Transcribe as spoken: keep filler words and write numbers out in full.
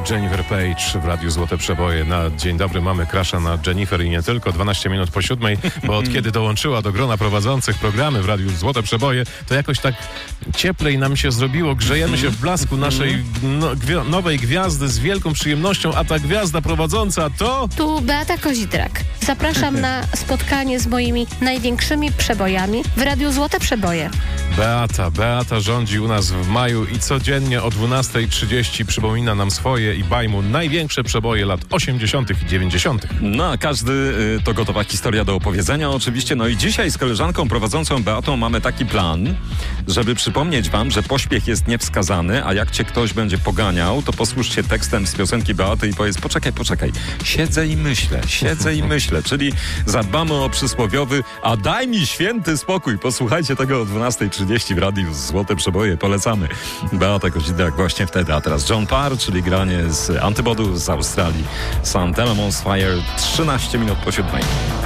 Jennifer Page w Radiu Złote Przeboje. Na dzień dobry mamy crasha na Jennifer i nie tylko. dwanaście minut po siódmej, bo od kiedy dołączyła do grona prowadzących programy w Radiu Złote Przeboje, to jakoś tak cieplej nam się zrobiło. Grzejemy się w blasku naszej no, gwi- nowej gwiazdy z wielką przyjemnością, a ta gwiazda prowadząca to... Tu Beata Kozidrak. Zapraszam na spotkanie z moimi największymi przebojami w Radiu Złote Przeboje. Beata, Beata rządzi u nas w maju i codziennie o dwunasta trzydzieści przypomina nam swoje i bajmu największe przeboje lat osiemdziesiątych i dziewięćdziesiątych. No, a każdy y, to gotowa historia do opowiedzenia oczywiście. No i dzisiaj z koleżanką prowadzącą Beatą mamy taki plan, żeby przypomnieć wam, że pośpiech jest niewskazany, a jak cię ktoś będzie poganiał, to posłuż się tekstem z piosenki Beaty i powiedz: poczekaj, poczekaj, siedzę i myślę, siedzę i myślę. Czyli zadbamy o przysłowiowy a daj mi święty spokój. Posłuchajcie tego o dwunasta trzydzieści w Radiu Złote Przeboje. Polecamy. Beata Kozidrak właśnie wtedy. A teraz John Parr, czyli granie z Antybodu z Australii. St. Elemont's Fire, trzynaście minut po siódmej.